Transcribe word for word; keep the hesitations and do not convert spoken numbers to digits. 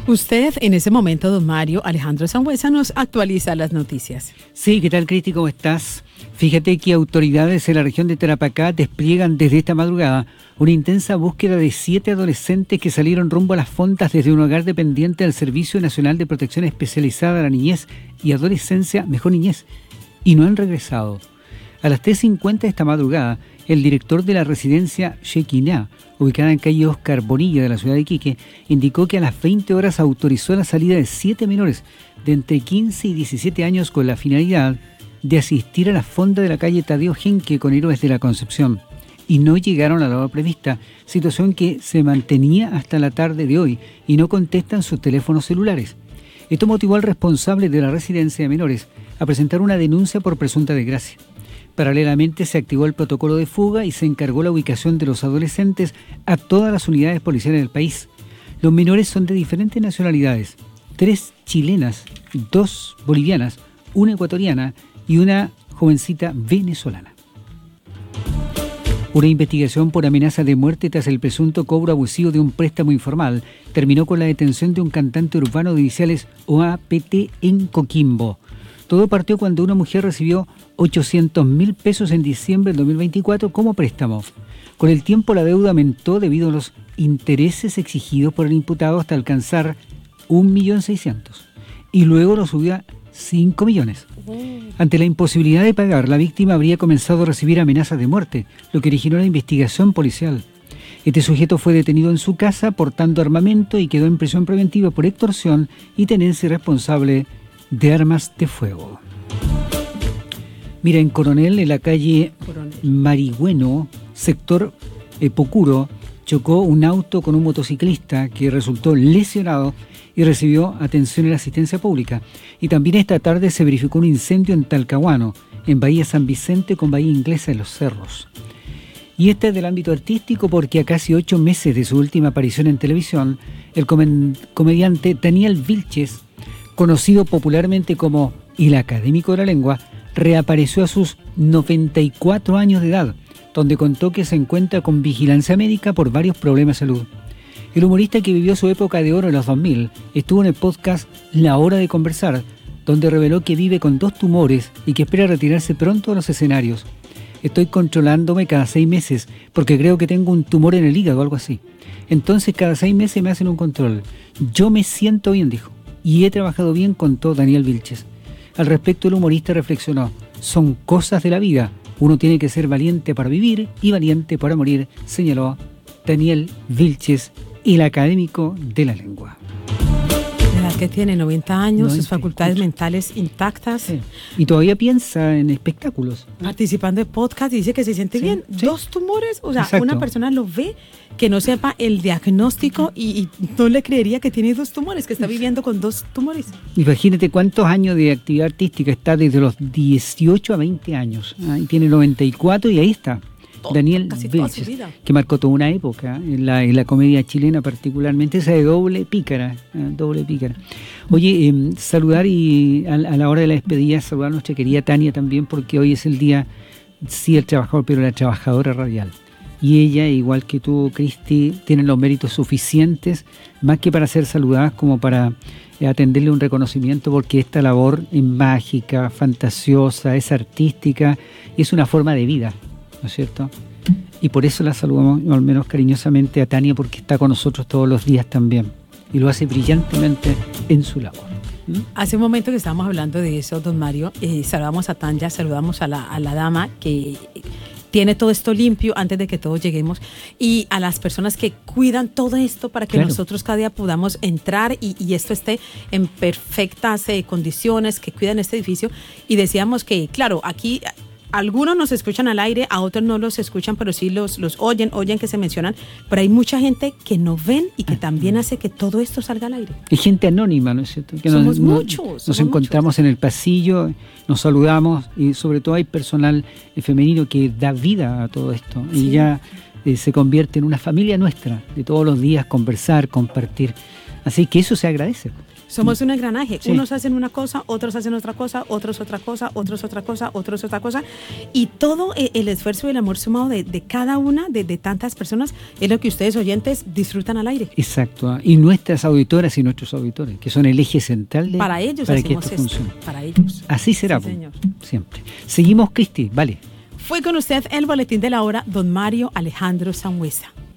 Usted en ese momento, don Mario Alejandro Sangüesa, nos actualiza las noticias. Sí, ¿qué tal, Cristi? ¿Cómo estás? Fíjate que autoridades en la región de Tarapacá despliegan desde esta madrugada una intensa búsqueda de siete adolescentes que salieron rumbo a las fondas desde un hogar dependiente del Servicio Nacional de Protección Especializada a la Niñez y Adolescencia, Mejor Niñez, y no han regresado. A las tres cincuenta de esta madrugada, el director de la residencia Shekinah, ubicada en calle Oscar Bonilla de la ciudad de Iquique, indicó que a las veinte horas autorizó la salida de siete menores de entre quince y diecisiete años con la finalidad de asistir a la fonda de la calle Tadeo Genque con Héroes de la Concepción, y no llegaron a la hora prevista, situación que se mantenía hasta la tarde de hoy y no contestan sus teléfonos celulares. Esto motivó al responsable de la residencia de menores a presentar una denuncia por presunta desgracia. Paralelamente se activó el protocolo de fuga y se encargó la ubicación de los adolescentes a todas las unidades policiales del país. Los menores son de diferentes nacionalidades, tres chilenas, dos bolivianas, una ecuatoriana y una jovencita venezolana. Una investigación por amenaza de muerte tras el presunto cobro abusivo de un préstamo informal terminó con la detención de un cantante urbano de iniciales O A P T en Coquimbo. Todo partió cuando una mujer recibió ochocientos mil pesos en diciembre del dos mil veinticuatro como préstamo. Con el tiempo la deuda aumentó debido a los intereses exigidos por el imputado hasta alcanzar un millón seiscientos mil y luego lo subió a cinco millones. Ante la imposibilidad de pagar, la víctima habría comenzado a recibir amenazas de muerte, lo que originó la investigación policial. Este sujeto fue detenido en su casa portando armamento y quedó en prisión preventiva por extorsión y tenencia irresponsable de armas de fuego. Mira, en Coronel, en la calle Marigüeno, sector eh, Pocuro, chocó un auto con un motociclista que resultó lesionado y recibió atención en la asistencia pública. Y también esta tarde se verificó un incendio en Talcahuano, en Bahía San Vicente con Bahía Inglesa en Los Cerros. Y este es del ámbito artístico porque a casi ocho meses de su última aparición en televisión, el comen- comediante Daniel Vilches, conocido popularmente como el Académico de la Lengua, reapareció a sus noventa y cuatro años de edad, donde contó que se encuentra con vigilancia médica por varios problemas de salud. El humorista, que vivió su época de oro en los dos mil, estuvo en el podcast La Hora de Conversar, donde reveló que vive con dos tumores y que espera retirarse pronto de los escenarios. Estoy controlándome cada seis meses porque creo que tengo un tumor en el hígado o algo así. Entonces cada seis meses me hacen un control. Yo me siento bien, dijo. Y he trabajado bien, contó Daniel Vilches. Al respecto, el humorista reflexionó: son cosas de la vida, uno tiene que ser valiente para vivir y valiente para morir, señaló Daniel Vilches, el Académico de la Lengua. La edad que tiene, noventa años, noventa, sus facultades escucha. mentales intactas. Sí. Y todavía piensa en espectáculos. Participando de podcast y dice que se siente Sí, bien. sí. Dos tumores, o sea, Exacto. una persona lo ve que no sepa el diagnóstico y, y no le creería que tiene dos tumores, que está viviendo con dos tumores. Imagínate cuántos años de actividad artística está desde los dieciocho a veinte años. Ah, y tiene noventa y cuatro y ahí está. Todo, Daniel casi toda Vilches, su vida. que marcó toda una época en la, en la comedia chilena, particularmente esa de doble pícara, eh, doble pícara. Oye, eh, saludar y a, a la hora de la despedida, saludar a nuestra querida Tania también, porque hoy es el día, sí, el trabajador, pero la trabajadora radial. Y ella, igual que tú, Cristi, tienen los méritos suficientes, más que para ser saludadas, como para eh, atenderle un reconocimiento, porque esta labor es mágica, fantasiosa, es artística y es una forma de vida, ¿no es cierto? Y por eso la saludamos, al menos cariñosamente, a Tania, porque está con nosotros todos los días también y lo hace brillantemente en su labor. ¿Mm? Hace un momento que estábamos hablando de eso, don Mario, eh, saludamos a Tanya, saludamos a la, a la dama que tiene todo esto limpio antes de que todos lleguemos, y a las personas que cuidan todo esto para que Claro. nosotros cada día podamos entrar y, y esto esté en perfectas eh, condiciones, que cuidan este edificio. Y decíamos que, claro, aquí algunos nos escuchan al aire, a otros no los escuchan, pero sí los, los oyen, oyen que se mencionan, pero hay mucha gente que no ven y que también hace que todo esto salga al aire. Es gente anónima, ¿no es cierto? Que Somos nos, nos- muchos, Nos somos encontramos en el pasillo, nos saludamos y sobre todo hay personal eh, femenino que da vida a todo esto. Sí. Y ya eh, se convierte en una familia nuestra, de todos los días conversar, compartir. Así que eso se agradece. Somos un engranaje. Sí. Unos hacen una cosa, otros hacen otra cosa, otros otra cosa, otros otra cosa, otros otra cosa. Y todo el esfuerzo y el amor sumado de, de cada una, de, de tantas personas, es lo que ustedes oyentes disfrutan al aire. Exacto. Y nuestras auditoras y nuestros auditores, que son el eje central de, Para ellos para que hacemos esto esto. funcione. Para ellos. Así será, Sí, señor. siempre. Seguimos, Cristi, vale. Fue con usted el boletín de la hora, don Mario Alejandro Sangüesa.